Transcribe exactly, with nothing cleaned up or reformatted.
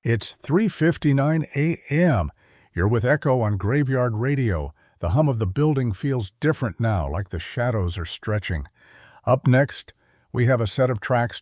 It's three fifty-nine a.m. You're with Echo on Graveyard Radio. The hum of the building feels different now, like the shadows are stretching. Up next, we have a set of tracks